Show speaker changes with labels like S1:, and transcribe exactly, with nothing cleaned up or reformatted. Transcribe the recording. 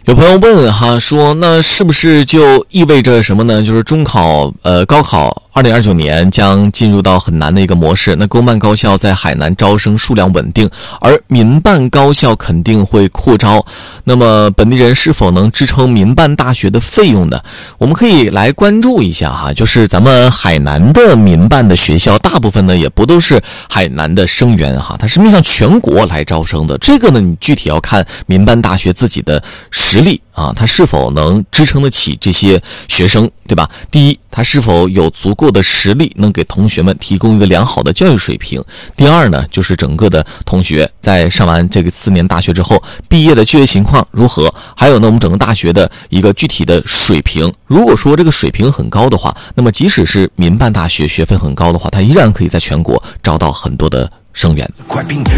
S1: 有朋友问哈，说那是不是就意味着什么呢？就是中考呃高考二零二九年将进入到很难的一个模式，那公办高校在海南招生数量稳定，而民办高校肯定会扩招，那么本地人是否能支撑民办大学的费用呢？我们可以来关注一下哈，就是咱们海南的民办的学校大部分呢也不都是海南的生源哈，它是面向全国来招生的，这个呢你具体要看民办大学自己的实力啊，它是否能支撑得起这些学生，对吧？第一，它是否有足够的实力能给同学们提供一个良好的教育水平。第二呢，就是整个的同学在上完这个四年大学之后，毕业的就业情况如何？还有呢，我们整个大学的一个具体的水平。如果说这个水平很高的话，那么即使是民办大学学费很高的话，它依然可以在全国招到很多的生源。